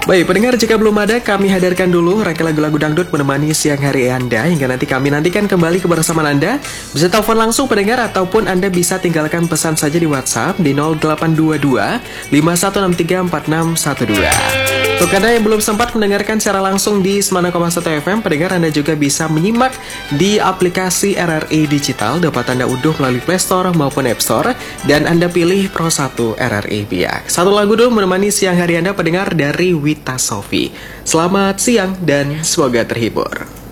Baik, pendengar, jika belum ada, kami hadirkan dulu rangkaian lagu-lagu dangdut menemani siang hari Anda hingga nanti kami nantikan kembali kebersamaan Anda. Bisa telepon langsung pendengar ataupun Anda bisa tinggalkan pesan saja di WhatsApp di 0822 51634612. Untuk Anda yang belum sempat mendengarkan secara langsung di 90,1 FM, pendengar, Anda juga bisa menyimak di aplikasi RRI Digital. Dapat Anda unduh melalui Play Store maupun App Store dan Anda pilih Pro 1 RRI Biak. Satu lagu dulu menemani siang hari Anda pendengar dari Wita Sofi. Selamat siang dan semoga terhibur.